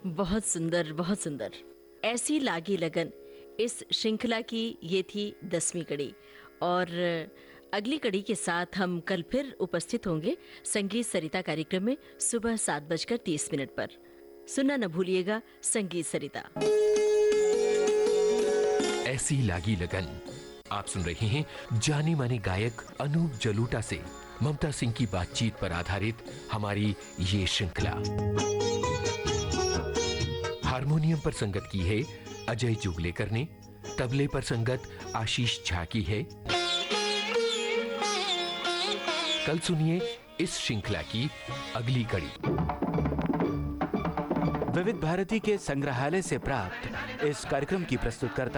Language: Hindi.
बहुत सुंदर, बहुत सुंदर। ऐसी लागी लगन, इस श्रृंखला की ये थी 10वीं कड़ी। और अगली कड़ी के साथ हम कल फिर उपस्थित होंगे संगीत सरिता कार्यक्रम में सुबह 7:30 पर। सुनना न भूलिएगा संगीत सरिता। ऐसी लागी लगन। आप सुन रहे हैं जाने माने गायक अनूप जलोटा से ममता सिंह की बातचीत पर आधारित हमारी ये श्रृंखला। हारमोनियम पर संगत की है अजय जुगलेकर ने, तबले पर संगत आशीष झा की है। कल सुनिए इस श्रृंखला की अगली कड़ी। विविध भारती के संग्रहालय से प्राप्त इस कार्यक्रम की प्रस्तुतकर्ता